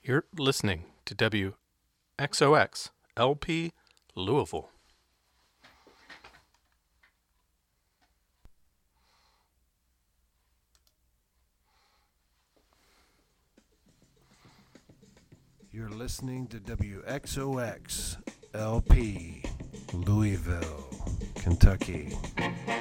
You're listening to WXOX LP Louisville. You're listening to WXOX LP Louisville, Kentucky.